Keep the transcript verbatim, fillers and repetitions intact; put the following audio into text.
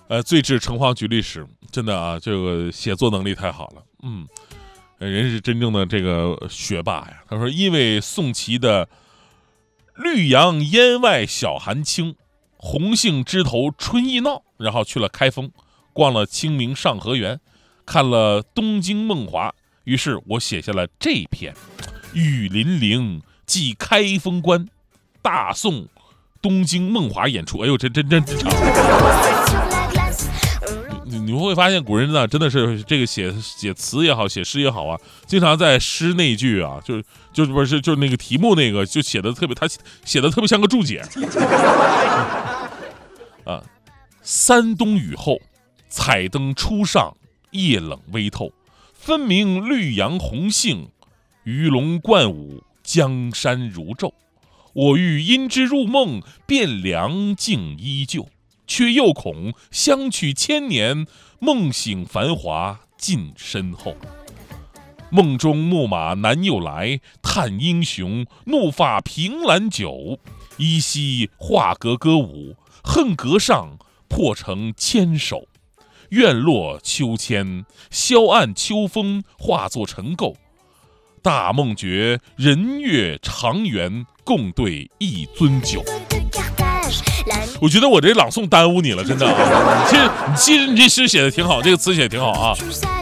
呃，最智城隍局历史，真的啊，这个写作能力太好了，嗯，人是真正的这个学霸呀。他说，因为宋琦的绿杨烟外小寒青，红杏枝头春意闹，然后去了开封，逛了清明上河园，看了东京梦华，于是我写下了这篇雨霖铃即开封关，大宋东京梦华演出。哎呦，这真真真长。你你会发现古人呢，真的是这个写写词也好，写诗也好啊，经常在诗那句啊，就就不是就那个题目那个就写的特别，他写的特别像个注解啊。三冬雨后，彩灯初上，夜冷微透，分明绿杨红杏，鱼龙贯舞，江山如昼。我欲因之入梦，汴梁竟依旧，却又恐相去千年，梦醒繁华尽身后。梦中木马南又来，叹英雄，怒发凭栏酒。依稀画阁歌舞，恨阁上，破成千首。院落秋千，萧岸秋风，化作尘垢。大梦觉，人月长圆，共对一樽酒。我觉得我这朗诵耽误你了，真的啊！其实，其实你这诗写的挺好，这个词写的挺好啊。